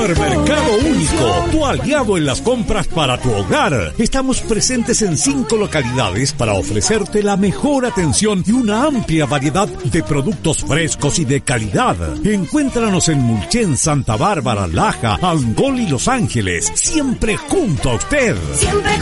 Supermercado Único, tu aliado en las compras para tu hogar. Estamos presentes en 5 localidades para ofrecerte la mejor atención y una amplia variedad de productos frescos y de calidad. Encuéntranos en Mulchen, Santa Bárbara, Laja, Angol y Los Ángeles, siempre junto a usted. Siempre